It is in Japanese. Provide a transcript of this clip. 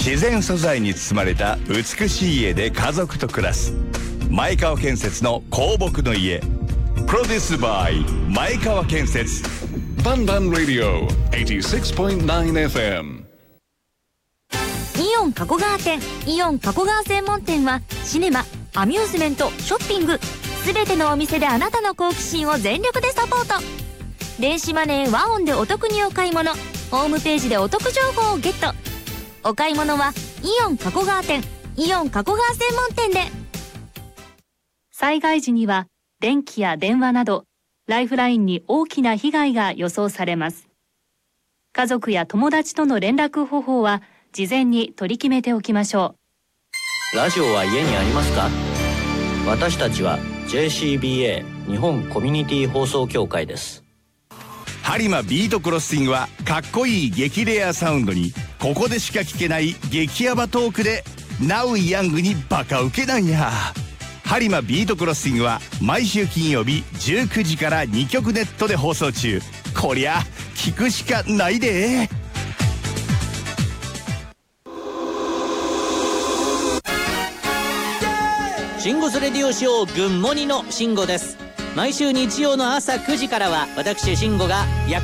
自然素材に包まれた美しい家で家族と暮らす前川建設の香木の家。プロデュースバイ前川建設。 バンバンラディオ 86.9FM。 イオン加古川店。イオン加古川専門店はシネマ、アミューズメント、ショッピング、すべてのお店であなたの好奇心を全力でサポート。電子マネーワオンでお得にお買い物、ホームページでお得情報をゲット。お買い物はイオン加古川店、イオン加古川専門店で。 災害時には電気や電話などライフラインに大きな被害が予想されます。家族や友達との連絡方法は事前に取り決めておきましょう。ラジオは家にありますか？私たちは JCBA 日本コミュニティ放送協会です。 播磨ビートクロッシングはかっこいい激レアサウンドにここでしか聞けない激ヤバトークでナウイヤングにバカウケなんや。播磨ビートクロッシングは毎週金曜日19時から2曲ネットで放送中。こりゃ聞くしかないで。 シンゴスレディオショーグッモニのシンゴです。毎週日曜の朝9時からは私シンゴが